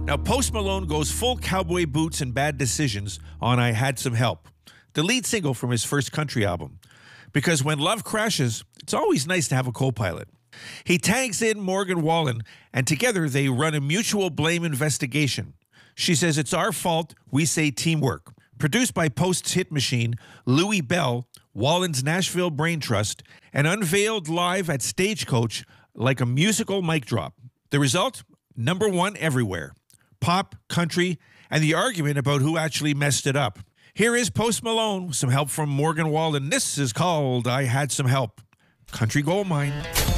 Now, Post Malone goes full cowboy boots and bad decisions on I Had Some Help, the lead single from his first country album. Because when love crashes, it's always nice to have a co-pilot. He tags in Morgan Wallen, and together they run a mutual blame investigation. She says it's our fault, we say teamwork. Produced by Post's hit machine, Louis Bell, Wallen's Nashville Brain Trust, and unveiled live at Stagecoach like a musical mic drop. The result? #1 everywhere. Pop, country, and the argument about who actually messed it up. Here is Post Malone with some help from Morgan Wallen. This is called I Had Some Help. Country Gold Mine.